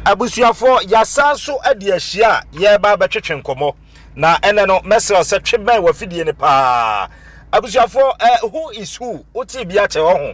abusuafo yasanso ade ahia ye ba betwetwe nkomo na ene no mesel se tweben wa fidie ne pa abusuafo who is who oti bia che ho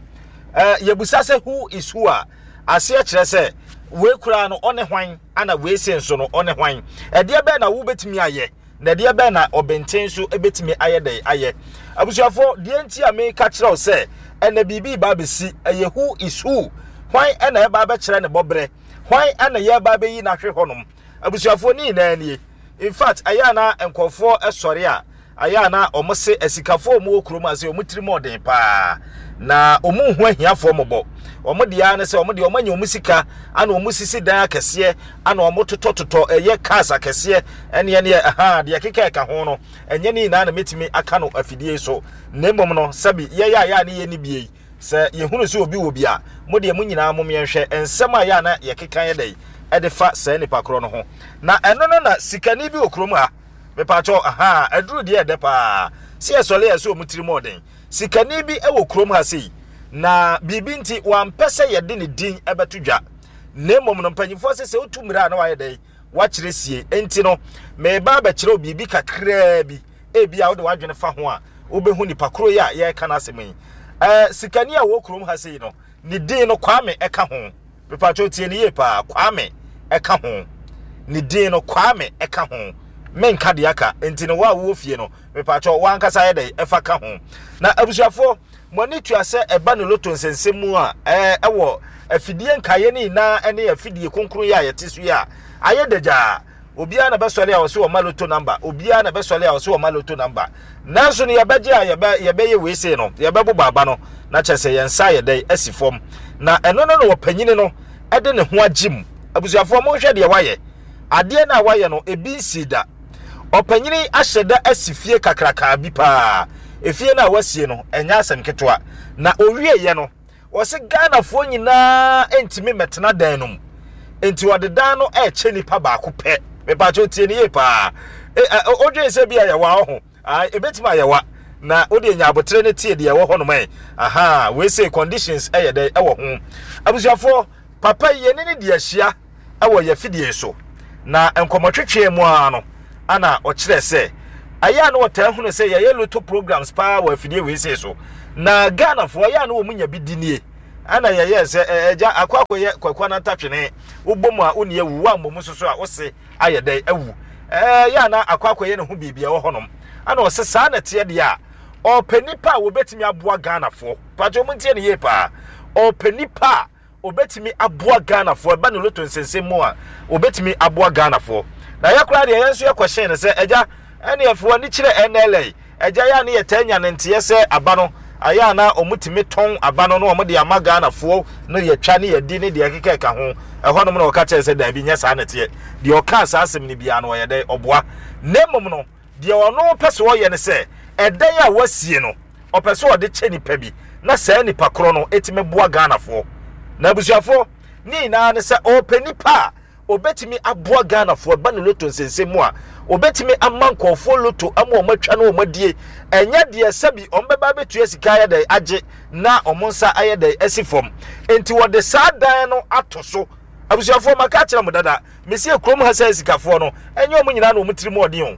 yebusa se who is who a ase a kire se we kura no one hwan ana we senso no one hwan ede be na wo betimi aye na ede be na obenten so ebetimi aye dai aye abusuafo die nti a me ka kire o se ene bibi ba besi aye who is who hwan ena e ba be kire ne bobre why ana ye ba be yi na hwe honom abusuafo ni na anie in fact ayana enkofo esore a ayana omose asikafo mu okrom ase omutiri moden pa na omu hu ahiafo mobo omode ya ne se omode omanya omusika ana omusisi dan akese ana omototototo eye kasa akese ene de keka ka ho no enye ni na metimi aka no afidie so nembom no sabi ye ya ne ye ni bie se yehunu se obi wo bia mode mu nyina mo menhwe ensem aya na ye kekan ye dai edefa se nipa kro no ho na eno no na sikani bi okrom ha me pa cho aduru de edepa se esole ye so omutiri moden sikani bi ewo krom ha sei na bibi nti wampese ye de ne din ebetudwa nemom no mpanyifo se otumira na waye dai wa kire sie enti no me ba ba kire bibi kakra bi ebia wo de wadwene fa ho a obehu nipa kro ya ye kana asemi sikani a wo krom ha sei no ni din no Kwame eka ho pepacho tie ni ye pa Kwame eka ho ni din no Kwame eka ho menka de aka enti no wa wo fie no pepacho wa nkasa ye dai efa ka ho na abusuafo monitu ase eba no loto nsensemu a ewo afidie nkaye ni na ene afidie konkro ya yetesu ya aye deja obia na besole a wo so maloto number obia na besole a wo so maloto number nanso no yebeje a yebeye we se no yebebo baba no na chese yensa ye dai asifom na eno no wo panyine no ede ne ho agim abusuafo mo hwe de waye ade na waye no ebi sida opanyine ahyeda asifie kakraka bi pa efie na wasie no enya asem ketwa na owie ye no wo se Ghana fo nyina entimi metena dan no enti wode dan no eche nipa ba ko pe me pa cho tie ni ye pa odwe se bia ye wa ho ebetima ye wa na odi nya abotre ne tie de ye wo ho no mai we say conditions ye de wo ho abusuafo papa ye ne de ahia wo ye fidie so na enkomotwetwe mu ano ana o kire se aya no wota hu no se ye loto programs pa wa fidie we say so na Ghana fo aya no wo munya bidinie ana ye se eja akwakoye kwakwa na tatwene ubomu a oni ewu wa mbom soso a wo se aye dai ewu ya na akwakoye ne ho bibia wo honom ana o se sa na tie de a o panipa wo betimi aboa Ghana fo pajo muntie ne ye pa o panipa o betimi aboa Ghana fo ba no loto nsensemu a o betimi aboa Ghana fo na yakura de yenso yakwahye ne se eja ene yefo ni kire NLA eja ya ne yetanya ne ntie se abano aya na omutimi ton abano no omde amaga na fo no yetwa ne yedi ne de akeka ka ho ehonom no ka kye se da bi nya sa na tie de oka sa asem ne bia no ye de oboa nemom no de ono pese wo ye ne se edan ya wasie no opese wo de kye nipa bi na sa nipa kro no etime boa Ghana fo na abusuafo ni na ne se openipa obetimi aboa Ghana fo ba no loto nsensemu a obetimi amankofo loto ama omatwa na omadie enya de sabi ombeba betu asika ya dai age na omonsa aye dai asifom enti wode saa dan no atoso abusuafo maka kira mo dada mesie krom ha sa asikafo no enya omunyina na omutiri mo ode ho